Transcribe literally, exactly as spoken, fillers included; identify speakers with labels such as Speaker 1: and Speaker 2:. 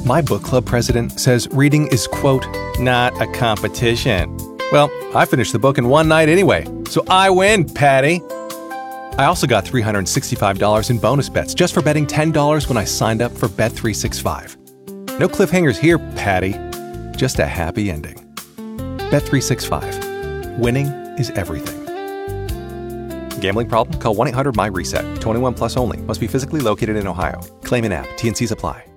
Speaker 1: My book club president says reading is, quote, not a competition. Well, I finished the book in one night anyway, so I win, Patty. I also got three hundred sixty-five dollars in bonus bets just for betting ten dollars when I signed up for Bet three sixty-five. No cliffhangers here, Patty. Just a happy ending. Bet three sixty-five. Winning is everything. Gambling problem? Call one eight hundred M Y RESET. twenty-one plus only. Must be physically located in Ohio. Claim in app. T N Cs apply.